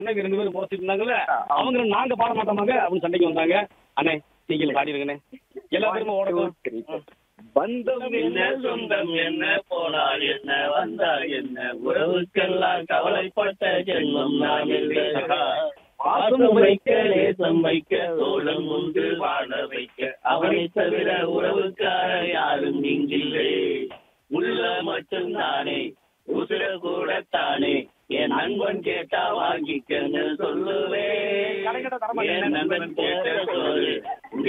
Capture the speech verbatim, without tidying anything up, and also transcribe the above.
அண்ணன் ரெண்டு பேரும் போச்சிட்டு இருந்தாங்கல்ல அவங்க நாங்க பாட மாட்டோமாங்க அப்படின்னு சண்டைக்கு வந்தாங்க. அண்ணே நீங்களும் பாடிருங்கண்ணே. எல்லா பேருமே ஓடட்டும். பந்தம் என்ன சொந்தம் என்ன போனால் என்ன வந்தால் என்ன உறவுக்கெல்லாம் கவலைப்பட்ட ஜென்மம் நான் இல்லை. பாசம் வைக்க நேசம் வைக்க தோழன் உண்டு வாழ வைக்க அவனை தவிர உறவுக்கார யாரும் இங்கில்லை. உள்ள மட்டும் தானே உசுர கூட தானே என் நண்பன் கேட்டா வாங்கிக்கன்னு சொல்லுவேன். என் நண்பன் கேட்ட சொல்லு